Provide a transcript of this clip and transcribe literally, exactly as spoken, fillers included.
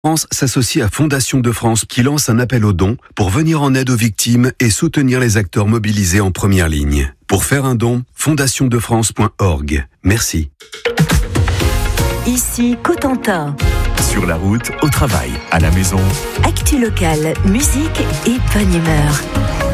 France s'associe à Fondation de France qui lance un appel aux dons pour venir en aide aux victimes et soutenir les acteurs mobilisés en première ligne. Pour faire un don, fondation de france point org. Merci. Ici Cotentin. Sur la route, au travail, à la maison. Actu locale, musique et bonne humeur.